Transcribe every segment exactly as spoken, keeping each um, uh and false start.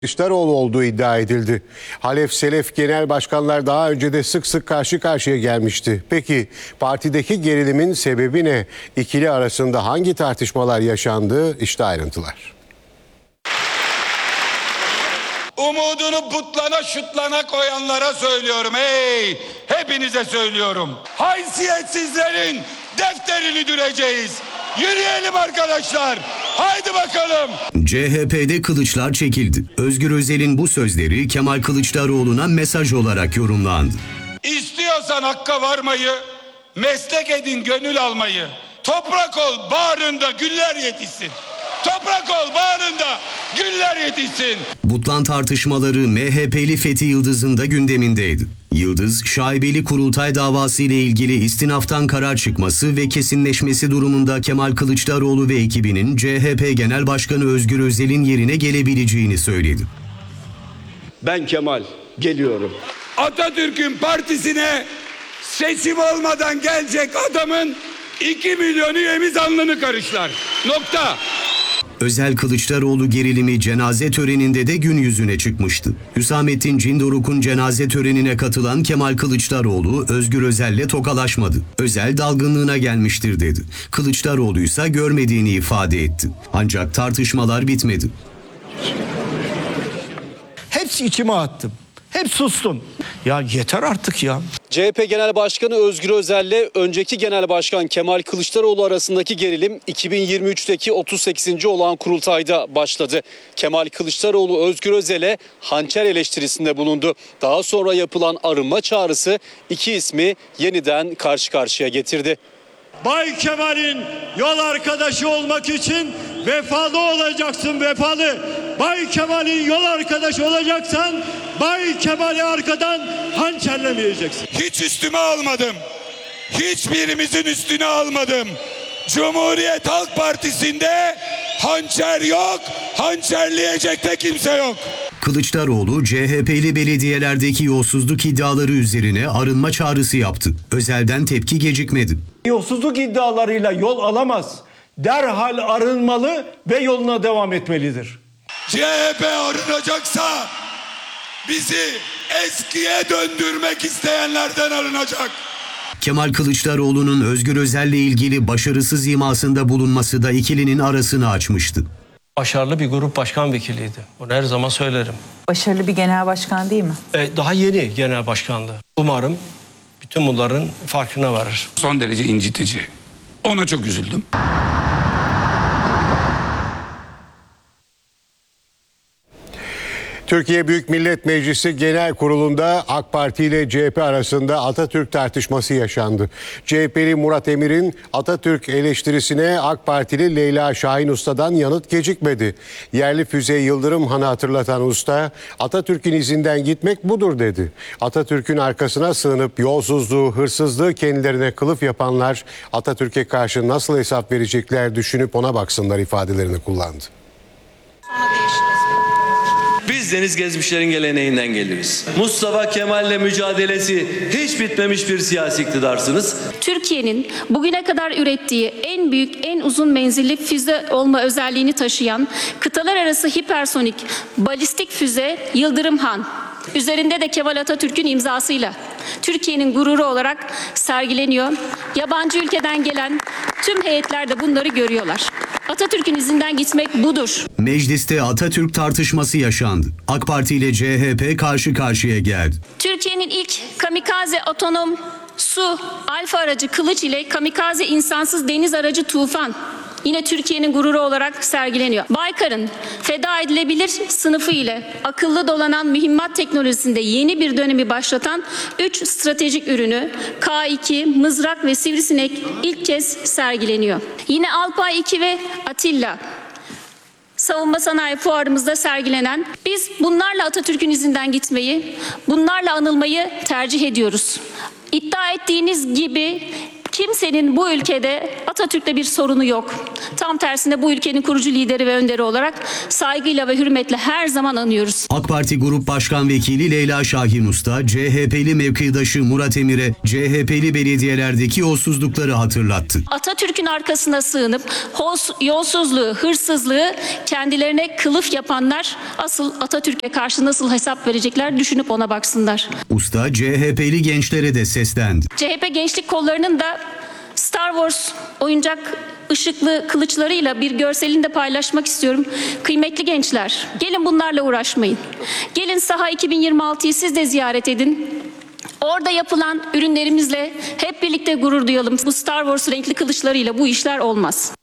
Kılıçdaroğlu olduğu iddia edildi. Halef Selef genel başkanlar daha önce de sık sık karşı karşıya gelmişti. Peki partideki gerilimin sebebi ne? İkili arasında hangi tartışmalar yaşandı? İşte ayrıntılar. Umudunu putlana şutlana koyanlara söylüyorum, hey hepinize söylüyorum. Haysiyetsizlerin defterini düreceğiz. Yürüyelim arkadaşlar. Haydi bakalım. C H P'de kılıçlar çekildi. Özgür Özel'in bu sözleri Kemal Kılıçdaroğlu'na mesaj olarak yorumlandı. İstiyorsan hakka varmayı, meslek edin gönül almayı. Toprak ol bağrında güller yetişsin. Toprak ol bağrında güller yetişsin. Butlan tartışmaları M H P'li Fethi Yıldız'ın da gündemindeydi. Yıldız, şaibeli kurultay davası ile ilgili istinaftan karar çıkması ve kesinleşmesi durumunda Kemal Kılıçdaroğlu ve ekibinin C H P Genel Başkanı Özgür Özel'in yerine gelebileceğini söyledi. Ben Kemal, geliyorum. Atatürk'ün partisine seçim olmadan gelecek adamın iki milyon üyemiz alnını karışlar. Nokta. Özel Kılıçdaroğlu gerilimi cenaze töreninde de gün yüzüne çıkmıştı. Hüsamettin Cindoruk'un cenaze törenine katılan Kemal Kılıçdaroğlu Özgür Özel'le tokalaşmadı. Özel dalgınlığına gelmiştir dedi. Kılıçdaroğlu ise görmediğini ifade etti. Ancak tartışmalar bitmedi. Hepsi içime attım. Hep sustum. Ya yeter artık ya. C H P Genel Başkanı Özgür Özel'le önceki Genel Başkan Kemal Kılıçdaroğlu arasındaki gerilim iki bin yirmi üçteki otuz sekizinci olağan kurultayda başladı. Kemal Kılıçdaroğlu Özgür Özel'e hançer eleştirisinde bulundu. Daha sonra yapılan arınma çağrısı iki ismi yeniden karşı karşıya getirdi. Bay Kemal'in yol arkadaşı olmak için vefalı olacaksın, vefalı. Bay Kemal'in yol arkadaşı olacaksan Bay Kemal'i arkadan hançerlemeyeceksin. Hiç üstüme almadım. Hiçbirimizin üstüne almadım. Cumhuriyet Halk Partisi'nde hançer yok, hançerleyecek de kimse yok. Kılıçdaroğlu C H P'li belediyelerdeki yolsuzluk iddiaları üzerine arınma çağrısı yaptı. Özel'den tepki gecikmedi. Yolsuzluk iddialarıyla yol alamaz. Derhal arınmalı ve yoluna devam etmelidir. C H P arınacaksa bizi eskiye döndürmek isteyenlerden arınacak. Kemal Kılıçdaroğlu'nun Özgür Özel'le ilgili başarısız imasında bulunması da ikilinin arasını açmıştı. Başarılı bir grup başkan vekiliydi. Bunu her zaman söylerim. Başarılı bir genel başkan değil mi? Ee, daha yeni genel başkandı. Umarım bütün bunların farkına varır. Son derece incitici. Ona çok üzüldüm. Türkiye Büyük Millet Meclisi Genel Kurulu'nda AK Parti ile C H P arasında Atatürk tartışması yaşandı. C H P'li Murat Emir'in Atatürk eleştirisine AK Partili Leyla Şahin Usta'dan yanıt gecikmedi. Yerli füze Yıldırım Han'ı hatırlatan usta, Atatürk'ün izinden gitmek budur dedi. Atatürk'ün arkasına sığınıp yolsuzluğu, hırsızlığı kendilerine kılıf yapanlar Atatürk'e karşı nasıl hesap verecekler düşünüp ona baksınlar ifadelerini kullandı. Biz deniz gezmişlerin geleneğinden geliriz. Mustafa Kemal'le mücadelesi hiç bitmemiş bir siyasi iktidarsınız. Türkiye'nin bugüne kadar ürettiği en büyük, en uzun menzilli füze olma özelliğini taşıyan kıtalar arası hipersonik balistik füze Yıldırım Han, üzerinde de Kemal Atatürk'ün imzasıyla Türkiye'nin gururu olarak sergileniyor. Yabancı ülkeden gelen tüm heyetler de bunları görüyorlar. Atatürk'ün izinden gitmek budur. Mecliste Atatürk tartışması yaşandı. AK Parti ile C H P karşı karşıya geldi. Türkiye'nin ilk kamikaze otonom su alfa aracı Kılıç ile kamikaze insansız deniz aracı Tufan yine Türkiye'nin gururu olarak sergileniyor. Baykar'ın feda edilebilir sınıfı ile akıllı dolanan mühimmat teknolojisinde yeni bir dönemi başlatan üç stratejik ürünü K iki, Mızrak ve Sivrisinek ilk kez sergileniyor. Yine Alpay iki ve Atilla savunma sanayi fuarımızda sergilenen, biz bunlarla Atatürk'ün izinden gitmeyi, bunlarla anılmayı tercih ediyoruz. İddia ettiğiniz gibi Kimsenin bu ülkede Atatürk'le bir sorunu yok. Tam tersine bu ülkenin kurucu lideri ve önderi olarak saygıyla ve hürmetle her zaman anıyoruz. AK Parti Grup Başkan Vekili Leyla Şahin Usta, C H P'li mevkidaşı Murat Emir'e C H P'li belediyelerdeki yolsuzlukları hatırlattı. Atatürk'ün arkasına sığınıp yolsuzluğu, hırsızlığı kendilerine kılıf yapanlar asıl Atatürk'e karşı nasıl hesap verecekler düşünüp ona baksınlar. Usta C H P'li gençlere de seslendi. C H P gençlik kollarının da Star Wars oyuncak ışıklı kılıçlarıyla bir görselini de paylaşmak istiyorum. Kıymetli gençler, gelin bunlarla uğraşmayın. Gelin Saha iki bin yirmi altıyı siz de ziyaret edin. Orada yapılan ürünlerimizle hep birlikte gurur duyalım. Bu Star Wars renkli kılıçlarıyla bu işler olmaz.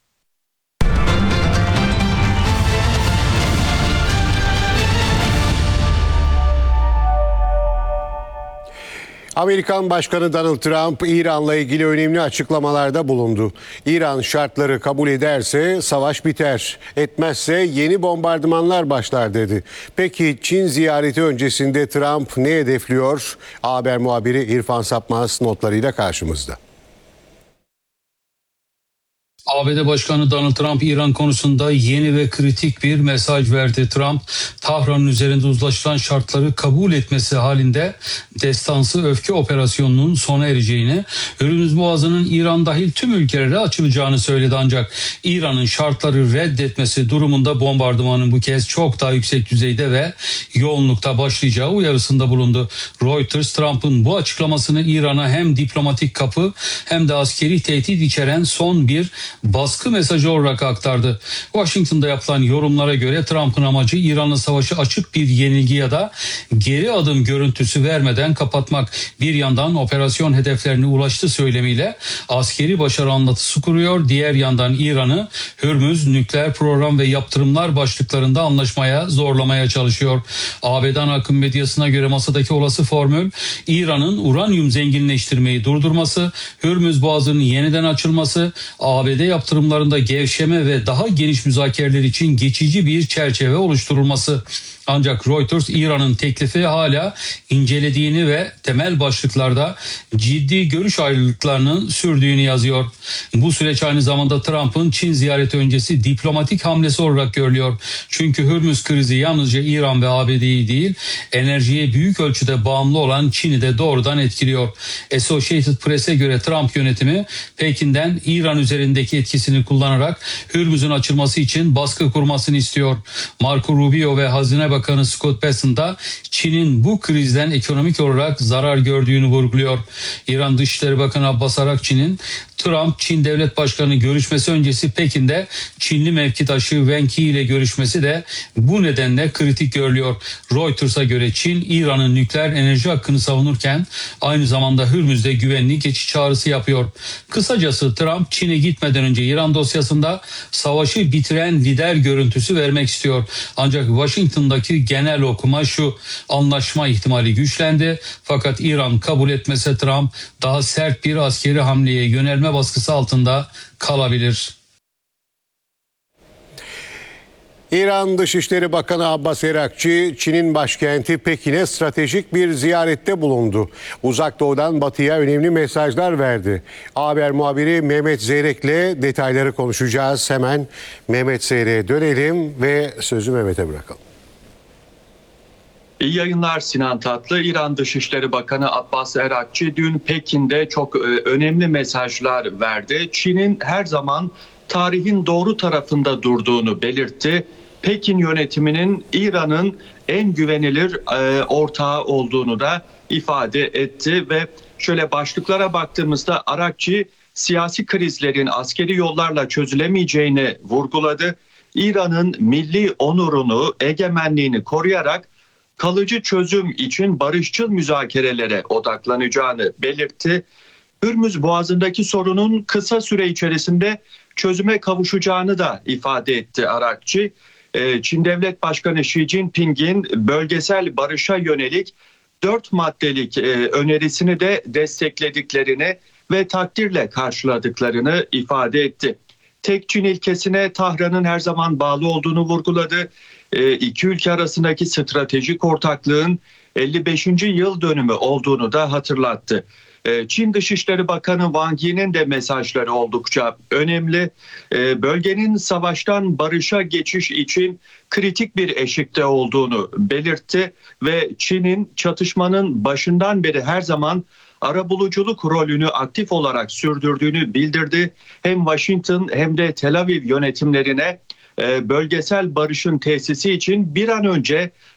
Amerikan Başkanı Donald Trump, İran'la ilgili önemli açıklamalarda bulundu. İran şartları kabul ederse savaş biter, etmezse yeni bombardımanlar başlar dedi. Peki Çin ziyareti öncesinde Trump ne hedefliyor? A Haber muhabiri İrfan Sapmaz notlarıyla karşımızda. A B D Başkanı Donald Trump İran konusunda yeni ve kritik bir mesaj verdi. Trump, Tahran'ın üzerinde uzlaşılan şartları kabul etmesi halinde destansı öfke operasyonunun sona ereceğini, Hürmüz Boğazı'nın İran dahil tüm ülkelere açılacağını söyledi. Ancak İran'ın şartları reddetmesi durumunda bombardımanın bu kez çok daha yüksek düzeyde ve yoğunlukta başlayacağı uyarısında bulundu. Reuters, Trump'ın bu açıklamasını İran'a hem diplomatik kapı hem de askeri tehdit içeren son bir baskı mesajı olarak aktardı. Washington'da yapılan yorumlara göre Trump'ın amacı İran'la savaşı açık bir yenilgi ya da geri adım görüntüsü vermeden kapatmak. Bir yandan operasyon hedeflerine ulaştı söylemiyle askeri başarı anlatısı kuruyor. Diğer yandan İran'ı Hürmüz, nükleer program ve yaptırımlar başlıklarında anlaşmaya zorlamaya çalışıyor. A B D ana akım medyasına göre masadaki olası formül İran'ın uranyum zenginleştirmeyi durdurması, Hürmüz Boğazı'nın yeniden açılması, A B D yaptırımlarında gevşeme ve daha geniş müzakereler için geçici bir çerçeve oluşturulması. Ancak Reuters, İran'ın teklifi hala incelediğini ve temel başlıklarda ciddi görüş ayrılıklarının sürdüğünü yazıyor. Bu süreç aynı zamanda Trump'ın Çin ziyareti öncesi diplomatik hamlesi olarak görülüyor. Çünkü Hürmüz krizi yalnızca İran ve A B D'yi değil, enerjiye büyük ölçüde bağımlı olan Çin'i de doğrudan etkiliyor. Associated Press'e göre Trump yönetimi Pekin'den İran üzerindeki etkisini kullanarak Hürmüz'ün açılması için baskı kurmasını istiyor. Marco Rubio ve Hazine Bakanı Scott Bessent da Çin'in bu krizden ekonomik olarak zarar gördüğünü vurguluyor. İran Dışişleri Bakanı Abbas Arakçı'nın Trump, Çin Devlet Başkanı görüşmesi öncesi Pekin'de Çinli mevkidaşı Wang Yi ile görüşmesi de bu nedenle kritik görülüyor. Reuters'a göre Çin, İran'ın nükleer enerji hakkını savunurken aynı zamanda Hürmüz'de güvenli geçiş çağrısı yapıyor. Kısacası Trump, Çin'e gitmeden önce İran dosyasında savaşı bitiren lider görüntüsü vermek istiyor. Ancak Washington'daki genel okuma şu: anlaşma ihtimali güçlendi, fakat İran kabul etmese Trump daha sert bir askeri hamleye yönelme baskısı altında kalabilir. İran Dışişleri Bakanı Abbas Erakçı, Çin'in başkenti Pekin'e stratejik bir ziyarette bulundu. Uzak Doğu'dan Batı'ya önemli mesajlar verdi. A Haber muhabiri Mehmet Zeyrek'le detayları konuşacağız. Hemen Mehmet Zeyrek'e dönelim ve sözü Mehmet'e bırakalım. İyi yayınlar Sinan Tatlı. İran Dışişleri Bakanı Abbas Erakçı dün Pekin'de çok önemli mesajlar verdi. Çin'in her zaman tarihin doğru tarafında durduğunu belirtti. Pekin yönetiminin İran'ın en güvenilir e, ortağı olduğunu da ifade etti ve şöyle başlıklara baktığımızda Arakçı siyasi krizlerin askeri yollarla çözülemeyeceğini vurguladı. İran'ın milli onurunu, egemenliğini koruyarak kalıcı çözüm için barışçıl müzakerelere odaklanacağını belirtti. Hürmüz Boğazı'ndaki sorunun kısa süre içerisinde çözüme kavuşacağını da ifade etti Arakçı. Çin Devlet Başkanı Xi Jinping'in bölgesel barışa yönelik dört maddelik önerisini de desteklediklerini ve takdirle karşıladıklarını ifade etti. Tek Çin ilkesine Tahran'ın her zaman bağlı olduğunu vurguladı. İki ülke arasındaki stratejik ortaklığın elli beşinci yıl dönümü olduğunu da hatırlattı. Çin Dışişleri Bakanı Wang Yi'nin de mesajları oldukça önemli. Bölgenin savaştan barışa geçiş için kritik bir eşikte olduğunu belirtti ve Çin'in çatışmanın başından beri her zaman arabuluculuk rolünü aktif olarak sürdürdüğünü bildirdi. Hem Washington hem de Tel Aviv yönetimlerine bölgesel barışın tesisi için bir an önce